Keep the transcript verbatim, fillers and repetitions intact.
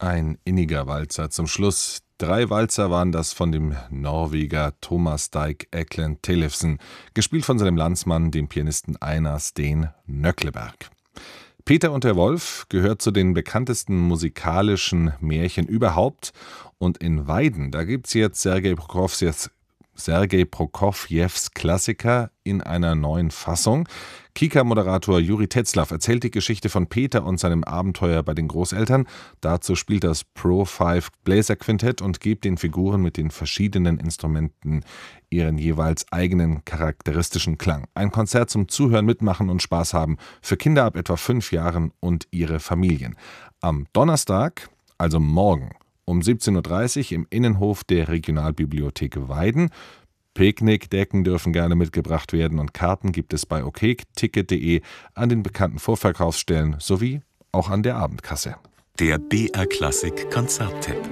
Ein inniger Walzer zum Schluss. Drei Walzer waren das von dem Norweger Thomas Dike Eklund Tellefsen, gespielt von seinem Landsmann, dem Pianisten Einar Steen Nøkleberg. Peter und der Wolf gehört zu den bekanntesten musikalischen Märchen überhaupt. Und in Weiden, da gibt es jetzt Sergei Prokofjews Sergei Prokofjews Klassiker in einer neuen Fassung. Kika-Moderator Juri Tetzlaff erzählt die Geschichte von Peter und seinem Abenteuer bei den Großeltern. Dazu spielt das Pro fünf Bläserquintett und gibt den Figuren mit den verschiedenen Instrumenten ihren jeweils eigenen charakteristischen Klang. Ein Konzert zum Zuhören, Mitmachen und Spaß haben für Kinder ab etwa fünf Jahren und ihre Familien. Am Donnerstag, also morgen, um siebzehn Uhr dreißig im Innenhof der Regionalbibliothek Weiden. Picknickdecken dürfen gerne mitgebracht werden und Karten gibt es bei okticket punkt de, an den bekannten Vorverkaufsstellen sowie auch an der Abendkasse. Der B R Klassik Konzerttipp.